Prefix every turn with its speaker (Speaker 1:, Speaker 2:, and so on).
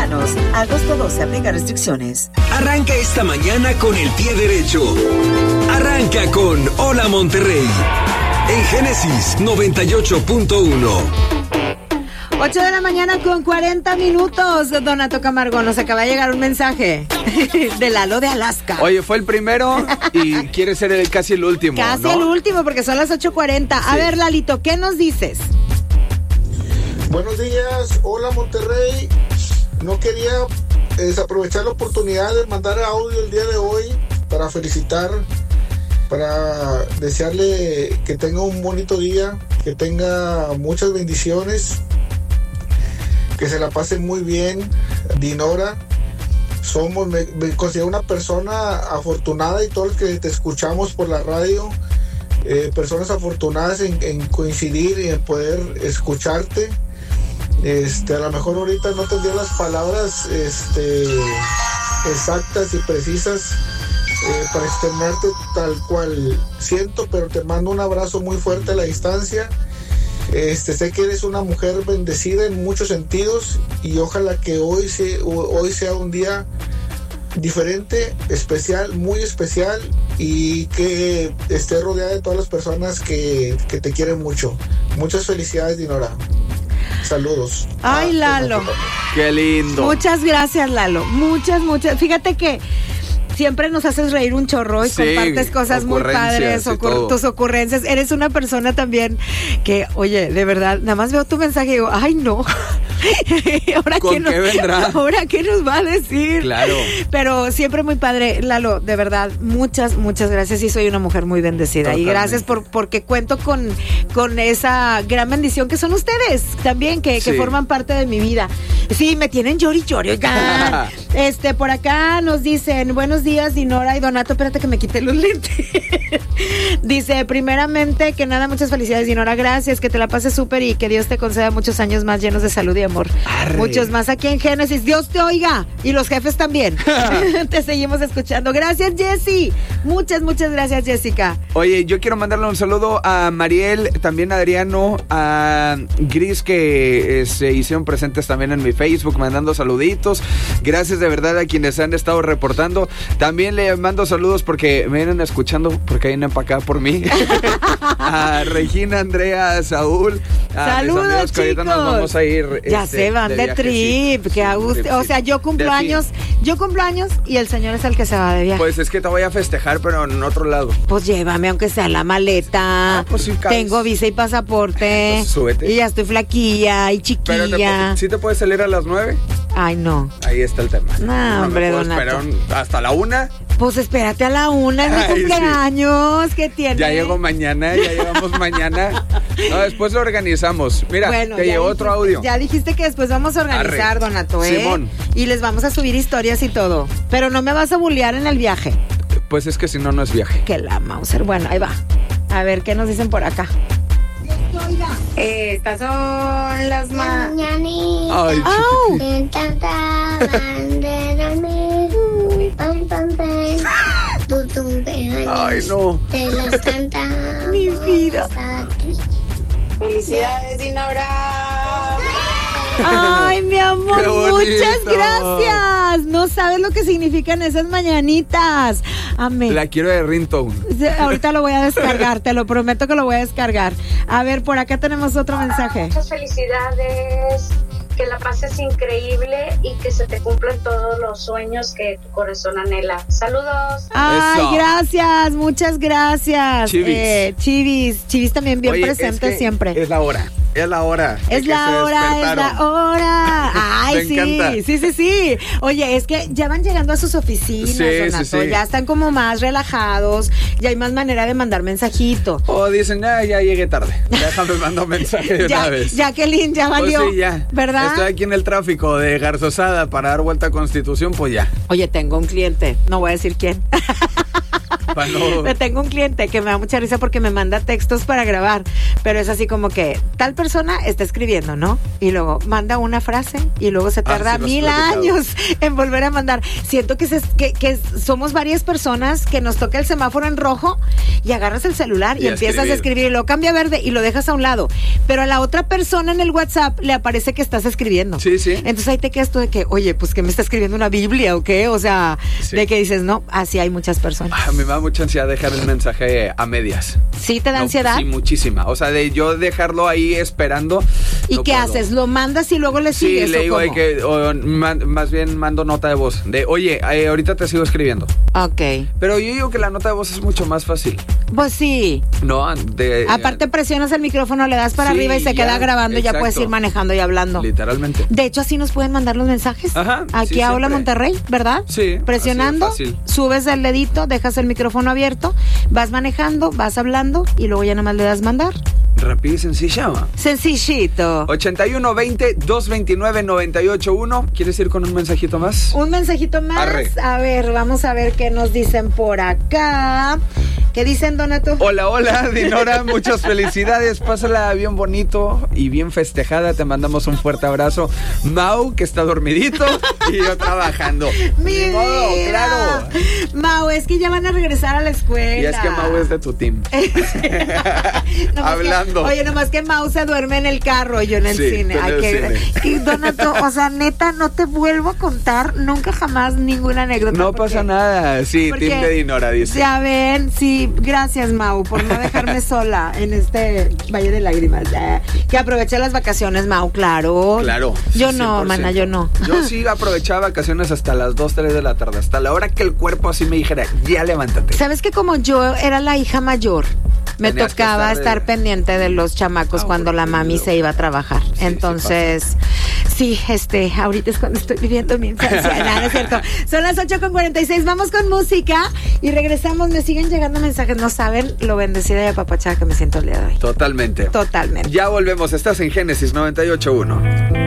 Speaker 1: mexicanos. Agosto 12, aplica restricciones.
Speaker 2: Arranca esta mañana con el pie derecho. Arranca con Hola Monterrey. En Génesis 98.1.
Speaker 3: 8 de la mañana con 40 minutos. Donato Camargo, nos acaba de llegar un mensaje de Lalo de Alaska.
Speaker 4: Oye, fue el primero y quiere ser casi el último,
Speaker 3: Casi
Speaker 4: ¿no?
Speaker 3: el último, porque son las 8:40. A ver, Lalito, ¿qué nos dices?
Speaker 5: Buenos días, hola Monterrey. No quería desaprovechar la oportunidad de mandar audio el día de hoy para felicitar, para desearle que tenga un bonito día, que tenga muchas bendiciones, que se la pase muy bien, Dinora. Me considero una persona afortunada, y todos los que te escuchamos por la radio, personas afortunadas en coincidir y en poder escucharte. A lo mejor ahorita no tendría las palabras exactas y precisas para externarte tal cual siento, pero te mando un abrazo muy fuerte a la distancia. Sé que eres una mujer bendecida en muchos sentidos, y ojalá que hoy sea un día diferente, especial, muy especial, y que estés rodeada de todas las personas que te quieren mucho. Muchas felicidades, Dinora. Saludos.
Speaker 3: Ay, Lalo.
Speaker 4: Qué lindo.
Speaker 3: Muchas gracias, Lalo. Muchas. Fíjate que siempre nos haces reír un chorro y compartes cosas muy padres, tus ocurrencias. Eres una persona también que, oye, de verdad, nada más veo tu mensaje y digo, ay, no.
Speaker 4: ¿Con qué vendrá?
Speaker 3: ¿Ahora qué nos va a decir?
Speaker 4: Claro.
Speaker 3: Pero siempre muy padre, Lalo, de verdad, muchas gracias. Y soy una mujer muy bendecida. Totalmente. Y gracias porque cuento con esa gran bendición que son ustedes también, que forman parte de mi vida. Sí, me tienen llori, oigan. Por acá nos dicen, buenos días, Dinora y Donato. Espérate que me quité los lentes. Dice, primeramente que nada, muchas felicidades, Dinora, gracias, que te la pases súper y que Dios te conceda muchos años más llenos de salud y amor. Arre. Muchos más aquí en Génesis. Dios te oiga, y los jefes también. Te seguimos escuchando. Gracias, Jessy. Muchas gracias, Jessica.
Speaker 4: Oye, yo quiero mandarle un saludo a Mariel, también a Adriano, a Gris, que se hicieron presentes también en mi Facebook, mandando saluditos. Gracias de verdad a quienes han estado reportando. También le mando saludos porque me vienen escuchando, porque vienen para acá por mí. A Regina, Andrea, a Saúl.
Speaker 3: Saludos,
Speaker 4: mis amigos, que ahorita nos vamos a ir.
Speaker 3: Ya se van de trip, sí. Que a gusto. O sea, yo cumplo años y el señor es el que se va de viaje.
Speaker 4: Pues es que te voy a festejar, pero en otro lado.
Speaker 3: Pues llévame, aunque sea la maleta.
Speaker 4: Pues sí,
Speaker 3: tengo visa y pasaporte.
Speaker 4: Entonces, súbete.
Speaker 3: Y ya estoy flaquilla y chiquilla.
Speaker 4: Pero ¿sí te puedes salir a las 9?
Speaker 3: Ay, no.
Speaker 4: Ahí está el tema.
Speaker 3: No, hombre, Donato.
Speaker 4: Esperar hasta la 1.
Speaker 3: Pues espérate a la 1, es mi cumpleaños. Sí. ¿Qué tiene?
Speaker 4: Ya llegamos mañana. No, después lo organizamos. Mira, bueno, te llegó otro audio.
Speaker 3: Ya dijiste que después vamos a organizar, Donato,
Speaker 4: Simón.
Speaker 3: Y les vamos a subir historias y todo. Pero no me vas a bullear en el viaje.
Speaker 4: Pues es que si no, no es viaje.
Speaker 3: Que la Mauser. Bueno, ahí va. A ver, ¿qué nos dicen por acá? Estas son las
Speaker 6: mañanitas.
Speaker 4: Ay,
Speaker 6: Ay,
Speaker 4: no.
Speaker 6: Te los canta
Speaker 3: mi vida.
Speaker 6: Felicidades, Dinora.
Speaker 3: Ay, mi amor, muchas gracias. No sabes lo que significan esas mañanitas. Amén.
Speaker 4: La quiero de ringtone.
Speaker 3: Ahorita lo voy a descargar, te lo prometo que lo voy a descargar. A ver, por acá tenemos otro mensaje.
Speaker 7: Muchas felicidades, que la pases increíble y que se te cumplan todos los sueños que tu corazón anhela. Saludos.
Speaker 3: Ay,
Speaker 4: eso.
Speaker 3: Gracias, muchas gracias. Chivis también bien presente, es que siempre.
Speaker 4: Es la hora. Es la hora.
Speaker 3: Es la hora. Ay,
Speaker 4: Me encanta.
Speaker 3: Sí. Oye, es que ya van llegando a sus oficinas, Donato.
Speaker 4: Sí.
Speaker 3: Ya están como más relajados. Ya hay más manera de mandar mensajito.
Speaker 4: O dicen, ya llegué tarde. Déjame mandar mensaje de una vez.
Speaker 3: Jacqueline, ya valió.
Speaker 4: Pues sí, ya.
Speaker 3: ¿Verdad?
Speaker 4: Estoy aquí en el tráfico de Garzosada para dar vuelta a Constitución, pues ya.
Speaker 3: Oye, tengo un cliente. No voy a decir quién. Tengo un cliente que me da mucha risa porque me manda textos para grabar, pero es así como que tal persona está escribiendo, ¿no? Y luego manda una frase y luego se tarda 1000 años en volver a mandar. Siento que somos varias personas que nos toca el semáforo en rojo y agarras el celular y empiezas a escribir y luego cambia a verde y lo dejas a un lado. Pero a la otra persona en el WhatsApp le aparece que estás escribiendo.
Speaker 4: Sí.
Speaker 3: Entonces ahí te quedas tú de que, oye, pues que me está escribiendo una Biblia o qué, o sea, de que dices, no, así hay muchas personas.
Speaker 4: A mí me da mucha ansiedad dejar el mensaje a medias.
Speaker 3: ¿Sí te da ansiedad?
Speaker 4: Sí, muchísima. O sea, de yo dejarlo ahí esperando.
Speaker 3: ¿Y qué haces? ¿Lo mandas y luego le sigues?
Speaker 4: Sí, le digo más bien mando nota de voz. De, oye, ahorita te sigo escribiendo.
Speaker 3: Ok.
Speaker 4: Pero yo digo que la nota de voz es mucho más fácil.
Speaker 3: Pues sí.
Speaker 4: No,
Speaker 3: aparte presionas el micrófono, le das para arriba y se queda grabando y ya puedes ir manejando y hablando.
Speaker 4: Literalmente.
Speaker 3: De hecho, así nos pueden mandar los mensajes.
Speaker 4: Ajá.
Speaker 3: Aquí a Hola Monterrey, ¿verdad?
Speaker 4: Sí.
Speaker 3: Presionando, subes el dedito, dejas el micrófono abierto, vas manejando, vas hablando y luego ya nada más le das mandar.
Speaker 4: Rápido y sencilla.
Speaker 3: Sencillito.
Speaker 4: 8120-229-981. ¿Quieres ir con un mensajito más?
Speaker 3: Un mensajito más.
Speaker 4: Arre.
Speaker 3: A ver, vamos a ver qué nos dicen por acá. ¿Qué dicen, Donato?
Speaker 4: Hola, Dinora, muchas felicidades. Pásala bien bonito y bien festejada. Te mandamos un fuerte abrazo. Mau, que está dormidito, y yo trabajando.
Speaker 3: Ni modo,
Speaker 4: claro.
Speaker 3: Mau, es que ya van a regresar a la escuela.
Speaker 4: Y es que Mau es de tu team. Hablando.
Speaker 3: Oye, nomás que Mau se duerme en el carro y yo en el cine. Y Donato, o sea, neta, no te vuelvo a contar nunca jamás ninguna anécdota.
Speaker 4: No pasa nada. Sí, team de Dinora, dice.
Speaker 3: Ya ven, sí. Gracias, Mau, por no dejarme sola en este valle de lágrimas. Que aproveché las vacaciones, Mau, claro.
Speaker 4: Claro.
Speaker 3: Yo no, mana, yo no.
Speaker 4: Yo sí aprovechaba vacaciones hasta las 2, 3 de la tarde, hasta la hora que el cuerpo así me dijera, ya levántate.
Speaker 3: ¿Sabes que como yo era la hija mayor, me tocaba estar pendiente de los chamacos cuando la mami se iba a trabajar? Sí, entonces, sí, ahorita es cuando estoy viviendo mi infancia. No es cierto. Son las 8:46, vamos con música y regresamos. Me siguen llegando mensajes, no saben lo bendecida y apapachada que me siento el día de hoy.
Speaker 4: Totalmente.
Speaker 3: Totalmente.
Speaker 4: Ya volvemos, estás en Génesis 98.1.